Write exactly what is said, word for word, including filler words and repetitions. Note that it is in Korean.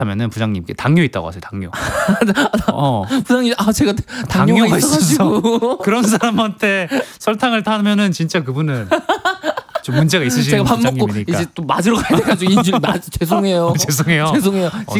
하면은 부장님께 당뇨 있다고 하세요. 당뇨. 어. 부장님 아 제가 당뇨가, 당뇨가 있어가지고 그런 사람한테 설탕을 타면은 진짜 그분은 좀 문제가 있으신 제가 밥 먹고 부장님이니까. 이제 또 맞으러 가야 돼가지고 인줄 맞 죄송해요. 죄송해요. 죄송해요. 어,